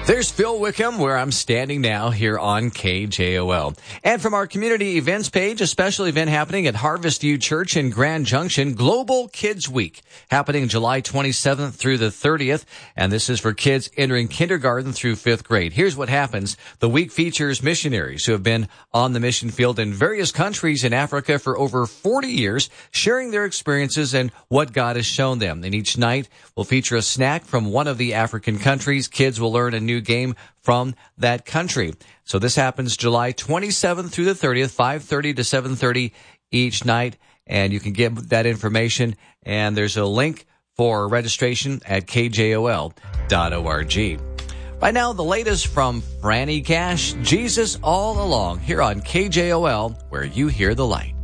There's Phil Wickham, where I'm standing now here on KJOL. And from our community events page, a special event happening at Harvest View Church in Grand Junction, Global Kids Week, happening July 27th through the 30th. And this is for kids entering kindergarten through 5th grade. Here's what happens. The week features missionaries who have been on the mission field in various countries in Africa for over 40 years, sharing their experiences and what God has shown them. And each night will feature a snack from one of the African countries. Kids will learn a new game from that country. So this happens July 27th through the 30th, 5:30 to 7:30 each night. And you can get that information. And there's a link for registration at kjol.org. Right now, the latest from Franny Cash, Jesus All Along, here on KJOL, where you hear the light.